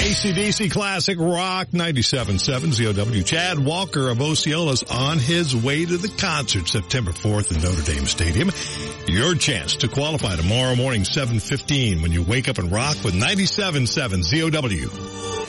AC/DC Classic Rock 97.7 ZOW. Chad Walker of Osceola's on his way to the concert September 4th in Notre Dame Stadium. Your chance to qualify tomorrow morning 7:15 when you wake up and rock with 97.7 ZOW.